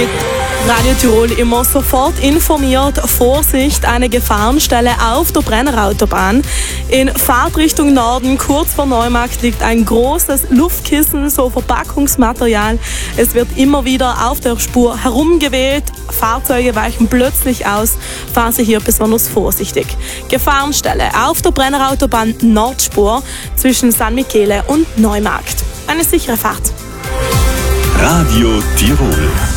mit Radio Tirol immer sofort informiert. Vorsicht, eine Gefahrenstelle auf der Brennerautobahn. In Fahrtrichtung Norden, kurz vor Neumarkt, liegt ein großes Luftkissen, so Verpackungsmaterial. Es wird immer wieder auf der Spur herumgeweht. Fahrzeuge weichen plötzlich aus. Fahren Sie hier besonders vorsichtig. Gefahrenstelle auf der Brennerautobahn Nordspur zwischen San Michele und Neumarkt. Eine sichere Fahrt. Radio Tirol.